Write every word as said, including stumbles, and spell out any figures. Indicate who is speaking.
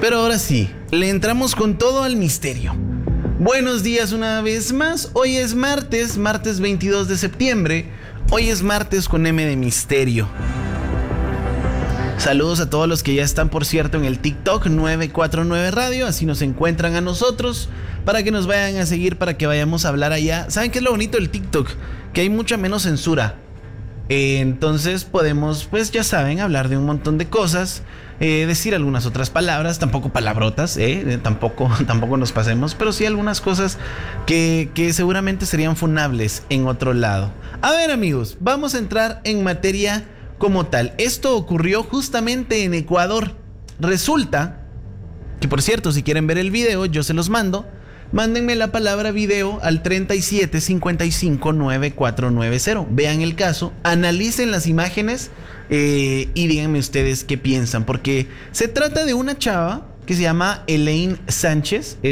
Speaker 1: Pero ahora sí, le entramos con todo al misterio. Buenos días una vez más. Hoy es martes, martes veintidós de septiembre. Hoy es martes con M de misterio. Saludos a todos los que ya están, por cierto, en el TikTok nueve cuatro nueve Radio. Así nos encuentran a nosotros para que nos vayan a seguir, para que vayamos a hablar allá. ¿Saben qué es lo bonito del TikTok? Que hay mucha menos censura. Eh, entonces podemos, pues ya saben, hablar de un montón de cosas. Eh, decir algunas otras palabras, tampoco palabrotas, eh, tampoco, tampoco nos pasemos, pero sí algunas cosas que, que seguramente serían funables en otro lado. A ver, amigos, vamos a entrar en materia como tal. Esto ocurrió justamente en Ecuador. Resulta que, por cierto, si quieren ver el video, yo se los mando. Mándenme la palabra video al treinta y siete cincuenta y cinco noventa y cuatro noventa. Vean el caso, analicen las imágenes eh, y díganme ustedes qué piensan, porque se trata de una chava que se llama Elaine Sánchez.